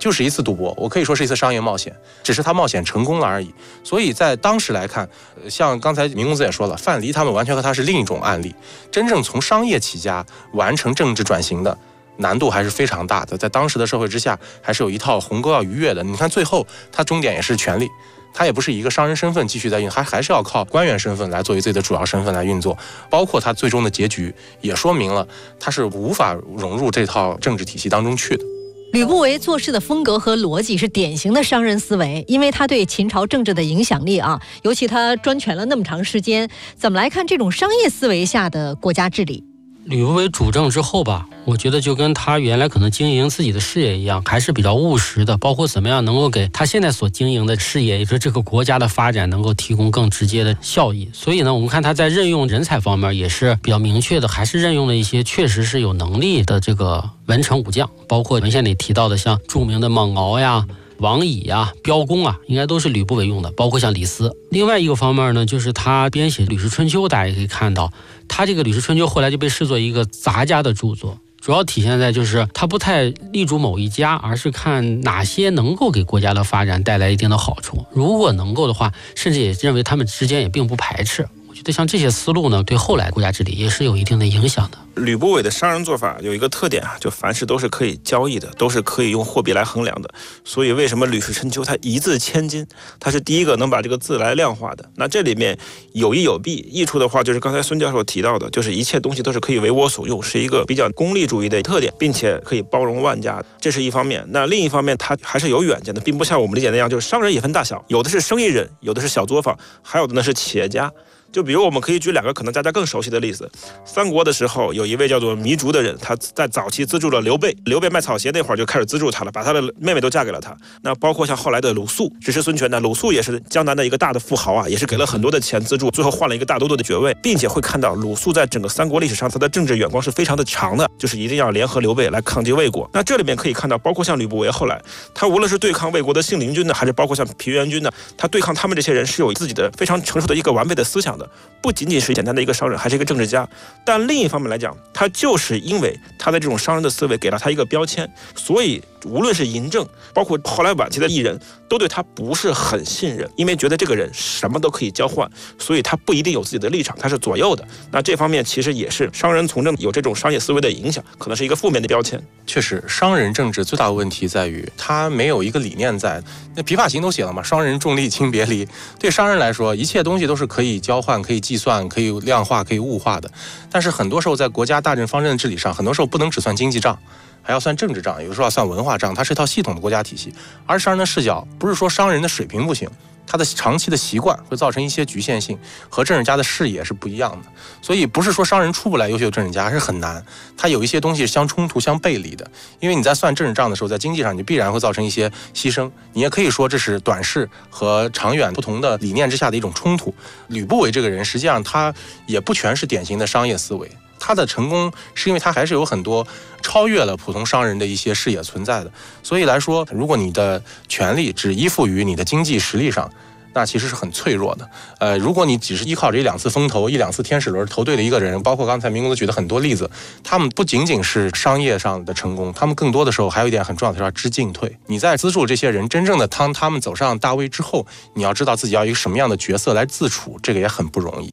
就是一次赌博，我可以说是一次商业冒险，只是他冒险成功了而已。所以在当时来看，像刚才明公子也说了，范蠡他们完全和他是另一种案例。真正从商业起家完成政治转型的难度还是非常大的，在当时的社会之下，还是有一套鸿沟要逾越的。你看最后他终点也是权力，他也不是以一个商人身份继续在运，还是要靠官员身份来作为自己的主要身份来运作。包括他最终的结局也说明了他是无法融入这套政治体系当中去的。 吕不韦做事的风格和逻辑是典型的商人思维，因为他对秦朝政治的影响力尤其他专权了那么长时间，怎么来看这种商业思维下的国家治理？ 吕不韦主政之后吧，我觉得就跟他原来可能经营自己的事业一样，还是比较务实的，包括怎么样能够给他现在所经营的事业，也就是这个国家的发展能够提供更直接的效益。所以呢，我们看他在任用人才方面也是比较明确的，还是任用了一些确实是有能力的这个文臣武将，包括文献里提到的像著名的蒙敖呀、王乙呀、彪公啊，应该都是吕不韦用的，包括像李斯。另外一个方面呢，就是他编写《吕氏春秋》，大家也可以看到，他这个《吕氏春秋》后来就被视作一个杂家的著作，主要体现在就是他不太立足某一家，而是看哪些能够给国家的发展带来一定的好处，如果能够的话，甚至也认为他们之间也并不排斥。我觉得像这些思路呢，对后来国家治理也是有一定的影响的。 吕不韦的商人做法有一个特点就凡事都是可以交易的，都是可以用货币来衡量的。所以为什么《吕氏春秋》它一字千金，它是第一个能把这个字来量化的。那这里面有益有弊，益处的话就是刚才孙教授提到的，就是一切东西都是可以为我所用，是一个比较功利主义的特点，并且可以包容万家，这是一方面。那另一方面，它还是有远见的，并不像我们理解那样，就是商人也分大小，有的是生意人，有的是小作坊，还有的呢是企业家。就比如我们可以举两个可能大家更熟悉的例子，三国的时候有一位叫做糜竺的人，他在早期资助了刘备，刘备卖草鞋那会儿就开始资助他了，把他的妹妹都嫁给了他。那包括像后来的鲁肃，支持孙权的鲁肃也是江南的一个大的富豪也是给了很多的钱资助，最后换了一个大都督的爵位，并且会看到鲁肃在整个三国历史上他的政治眼光是非常的长的，就是一定要联合刘备来抗击魏国。那这里面可以看到，包括像吕不韦后来他无论是对抗魏国的信陵君呢，还是包括像皮原君呢，他对抗他们这些人是有自己的非常成熟的一个完备的思想的，不仅仅是简单的一个商人，还是一个政治家。但另一方面来讲，他就是因为他的这种商人的思维给了他一个标签，所以无论是嬴政，包括后来晚期的异人，都对他不是很信任，因为觉得这个人什么都可以交换，所以他不一定有自己的立场，他是左右的。那这方面其实也是商人从政有这种商业思维的影响，可能是一个负面的标签。 确实，商人政治最大的问题在于他没有一个理念在。那《琵琶行》都写了嘛，商人重利轻别离。对商人来说，一切东西都是可以交换、可以计算、可以量化、可以物化的。但是很多时候在国家大政方针的治理上，很多时候不能只算经济账，还要算政治账，有时候要算文化账，它是一套系统的国家体系。而商人的视角不是说商人的水平不行，他的长期的习惯会造成一些局限性，和政治家的视野是不一样的。所以不是说商人出不来优秀政治家，是很难，他有一些东西是相冲突相背离的。因为你在算政治账的时候，在经济上你必然会造成一些牺牲，你也可以说这是短视和长远不同的理念之下的一种冲突。吕不韦这个人实际上他也不全是典型的商业思维，他的成功是因为他还是有很多超越了普通商人的一些视野存在的。所以来说，如果你的权力只依附于你的经济实力上，那其实是很脆弱的。如果你只是依靠着一两次风投、一两次天使轮投对了一个人，包括刚才明公子举的很多例子，他们不仅仅是商业上的成功，他们更多的时候还有一点很重要的叫知进退。你在资助这些人，真正的当他们走上大位之后，你要知道自己要一个什么样的角色来自处，这个也很不容易。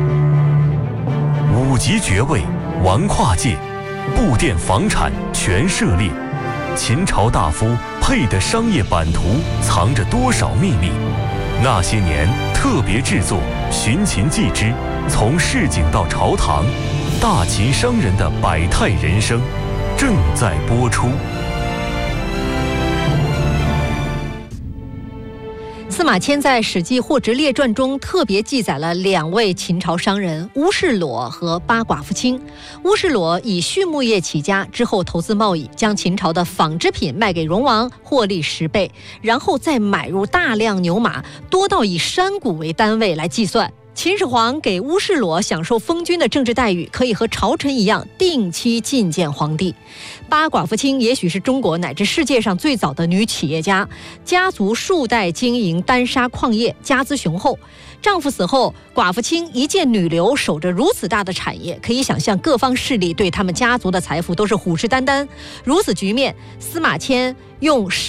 五级爵位，玩跨界，布店房产全涉猎，秦朝大夫配的商业版图藏着多少秘密？那些年特别制作《寻秦记之从市井到朝堂，大秦商人的百态人生》正在播出。 司马迁在《史记·货殖列传》中特别记载了2位秦朝商人乌士裸和八寡妇卿。乌士裸以畜牧业起家，之后投资贸易，将秦朝的纺织品卖给荣王，获利10倍，然后再买入大量牛马，多到以山谷为单位来计算。秦始皇给乌士裸享受封君的政治待遇，可以和朝臣一样定期觐见皇帝。八寡妇卿也许是中国乃至世界上最早的女企业家，家族数代经营丹砂矿业，家资雄厚。丈夫死后，寡妇卿一介女流守着如此大的产业，可以想象各方势力对他们家族的财富都是虎视眈眈。如此局面，司马迁用